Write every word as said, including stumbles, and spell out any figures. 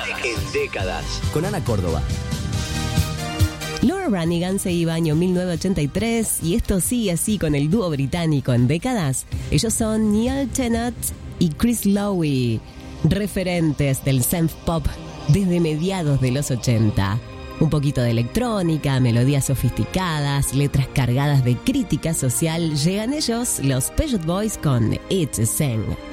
En Décadas, con Ana Córdoba. Laura Branigan se iba año mil novecientos ochenta y tres y esto sigue así con el dúo británico en Décadas. Ellos son Neil Tennant y Chris Lowe, referentes del synth pop desde mediados de los ochenta. Un poquito de electrónica, melodías sofisticadas, letras cargadas de crítica social. Llegan ellos, los Peugeot Boys, con It's a Thing.